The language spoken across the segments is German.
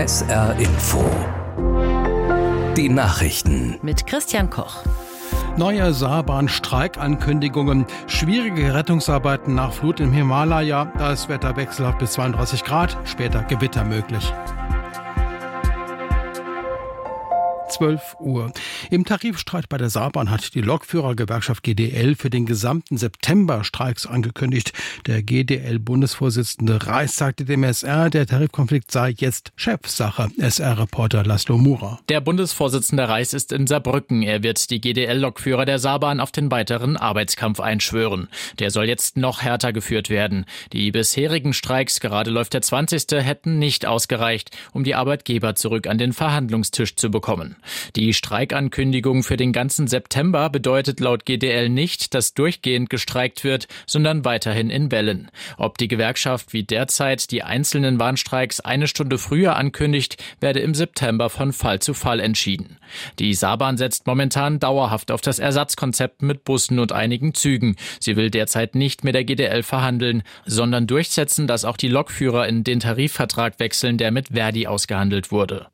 SR Info. Die Nachrichten. Mit Christian Koch. Neue Saarbahn-Streikankündigungen, schwierige Rettungsarbeiten nach Flut im Himalaya, das Wetter wechselhaft bis 32 Grad, später Gewitter möglich. 12 Uhr. Im Tarifstreit bei der Saarbahn hat die Lokführergewerkschaft GDL für den gesamten September Streiks angekündigt. Der GDL-Bundesvorsitzende Reis sagte dem SR, der Tarifkonflikt sei jetzt Chefsache. SR-Reporter Laszlo Mura. Der Bundesvorsitzende Reis ist in Saarbrücken. Er wird die GDL-Lokführer der Saarbahn auf den weiteren Arbeitskampf einschwören. Der soll jetzt noch härter geführt werden. Die bisherigen Streiks, gerade läuft der 20., hätten nicht ausgereicht, um die Arbeitgeber zurück an den Verhandlungstisch zu bekommen. Die Streikankündigung für den ganzen September bedeutet laut GDL nicht, dass durchgehend gestreikt wird, sondern weiterhin in Wellen. Ob die Gewerkschaft wie derzeit die einzelnen Warnstreiks eine Stunde früher ankündigt, werde im September von Fall zu Fall entschieden. Die Saarbahn setzt momentan dauerhaft auf das Ersatzkonzept mit Bussen und einigen Zügen. Sie will derzeit nicht mit der GDL verhandeln, sondern durchsetzen, dass auch die Lokführer in den Tarifvertrag wechseln, der mit Verdi ausgehandelt wurde.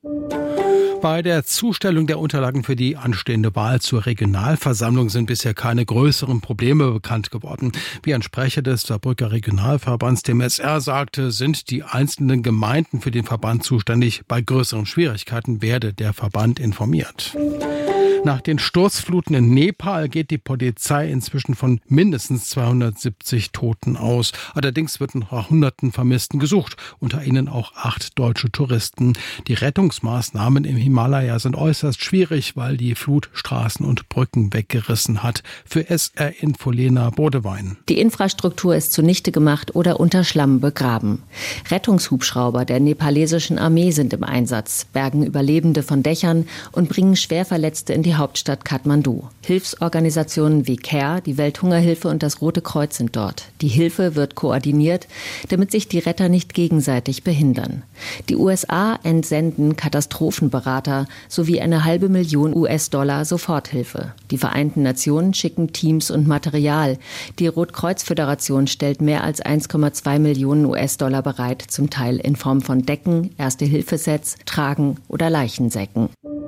Bei der Zustellung der Unterlagen für die anstehende Wahl zur Regionalversammlung sind bisher keine größeren Probleme bekannt geworden. Wie ein Sprecher des Saarbrücker Regionalverbands dem SR sagte, sind die einzelnen Gemeinden für den Verband zuständig. Bei größeren Schwierigkeiten werde der Verband informiert. Nach den Sturzfluten in Nepal geht die Polizei inzwischen von mindestens 270 Toten aus. Allerdings wird nach Hunderten Vermissten gesucht, unter ihnen auch 8 deutsche Touristen. Die Rettungsmaßnahmen im Himalaya sind äußerst schwierig, weil die Flut Straßen und Brücken weggerissen hat. Für SR Info Lena Bodewein. Die Infrastruktur ist zunichte gemacht oder unter Schlamm begraben. Rettungshubschrauber der nepalesischen Armee sind im Einsatz, bergen Überlebende von Dächern und bringen Schwerverletzte in die Hauptstadt Kathmandu. Hilfsorganisationen wie CARE, die Welthungerhilfe und das Rote Kreuz sind dort. Die Hilfe wird koordiniert, damit sich die Retter nicht gegenseitig behindern. Die USA entsenden Katastrophenberater sowie eine $500.000 US-Dollar Soforthilfe. Die Vereinten Nationen schicken Teams und Material. Die Rotkreuz-Föderation stellt mehr als 1,2 Millionen US-Dollar bereit, zum Teil in Form von Decken, Erste-Hilfe-Sets, Tragen oder Leichensäcken.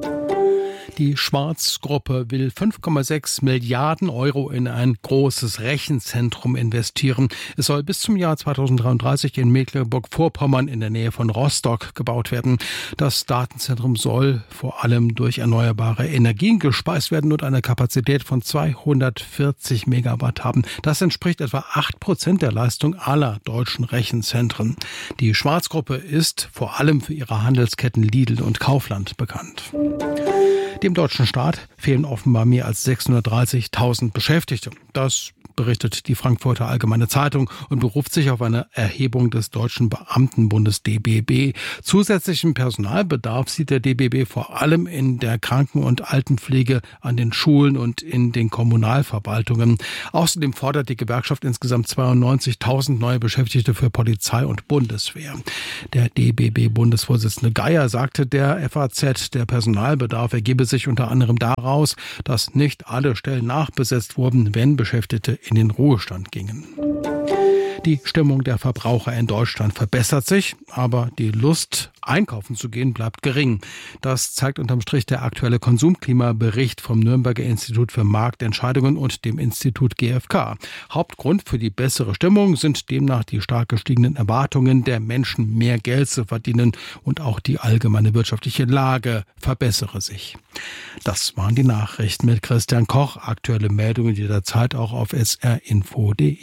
Die Schwarz-Gruppe will 5,6 Milliarden Euro in ein großes Rechenzentrum investieren. Es soll bis zum Jahr 2033 in Mecklenburg-Vorpommern in der Nähe von Rostock gebaut werden. Das Datenzentrum soll vor allem durch erneuerbare Energien gespeist werden und eine Kapazität von 240 Megawatt haben. Das entspricht etwa 8% der Leistung aller deutschen Rechenzentren. Die Schwarz-Gruppe ist vor allem für ihre Handelsketten Lidl und Kaufland bekannt. Dem deutschen Staat fehlen offenbar mehr als 630.000 Beschäftigte. Das berichtet die Frankfurter Allgemeine Zeitung und beruft sich auf eine Erhebung des Deutschen Beamtenbundes DBB. Zusätzlichen Personalbedarf sieht der DBB vor allem in der Kranken- und Altenpflege, an den Schulen und in den Kommunalverwaltungen. Außerdem fordert die Gewerkschaft insgesamt 92.000 neue Beschäftigte für Polizei und Bundeswehr. Der DBB-Bundesvorsitzende Geier sagte der FAZ, der Personalbedarf ergebe sich unter anderem daraus, dass nicht alle Stellen nachbesetzt wurden, wenn Beschäftigte in den Ruhestand gingen. Die Stimmung der Verbraucher in Deutschland verbessert sich, aber die Lust, einkaufen zu gehen, bleibt gering. Das zeigt unterm Strich der aktuelle Konsumklimabericht vom Nürnberger Institut für Marktentscheidungen und dem Institut GfK. Hauptgrund für die bessere Stimmung sind demnach die stark gestiegenen Erwartungen der Menschen, mehr Geld zu verdienen, und auch die allgemeine wirtschaftliche Lage verbessere sich. Das waren die Nachrichten mit Christian Koch. Aktuelle Meldungen jederzeit auch auf srinfo.de.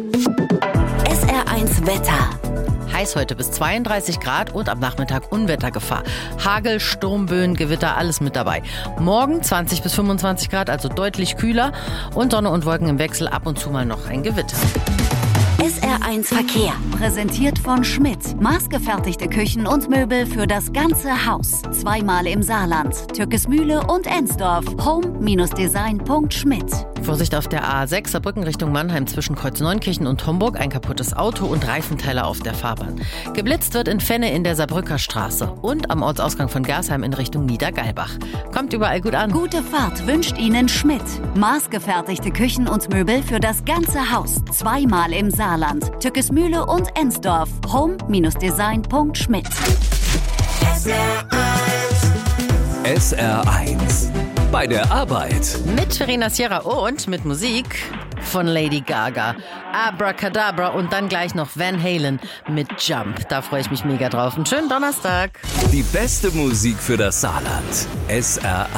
SR1 Wetter. Heiß heute bis 32 Grad und am Nachmittag Unwettergefahr. Hagel, Sturmböen, Gewitter, alles mit dabei. Morgen 20 bis 25 Grad, also deutlich kühler, und Sonne und Wolken im Wechsel, ab und zu mal noch ein Gewitter. SR1 Verkehr, präsentiert von Schmidt. Maßgefertigte Küchen und Möbel für das ganze Haus. Zweimal im Saarland, Türkesmühle und Ensdorf. Home-design.schmidt. Vorsicht auf der A6 Saarbrücken Richtung Mannheim zwischen Kreuz-Neunkirchen und Homburg. Ein kaputtes Auto und Reifenteile auf der Fahrbahn. Geblitzt wird in Fenne in der Saarbrücker Straße und am Ortsausgang von Gersheim in Richtung Niedergeilbach. Kommt überall gut an. Gute Fahrt wünscht Ihnen Schmidt. Maßgefertigte Küchen und Möbel für das ganze Haus. Zweimal im Saarland, Türkesmühle und Ensdorf. Home-design.schmidt. SR1 bei der Arbeit. Mit Verena Sierra und mit Musik von Lady Gaga. Abracadabra und dann gleich noch Van Halen mit Jump. Da freue ich mich mega drauf. Einen schönen Donnerstag. Die beste Musik für das Saarland. SR1.